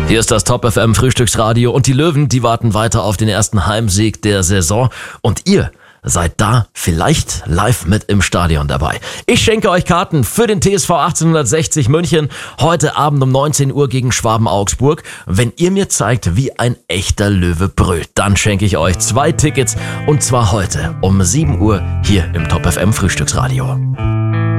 Hier ist das Top FM Frühstücksradio und die Löwen, die warten weiter auf den ersten Heimsieg der Saison. Und ihr seid da vielleicht live mit im Stadion dabei. Ich schenke euch Karten für den TSV 1860 München heute Abend um 19 Uhr gegen Schwaben Augsburg. Wenn ihr mir zeigt, wie ein echter Löwe brüllt, dann schenke ich euch 2 Tickets und zwar heute um 7 Uhr hier im Top FM Frühstücksradio.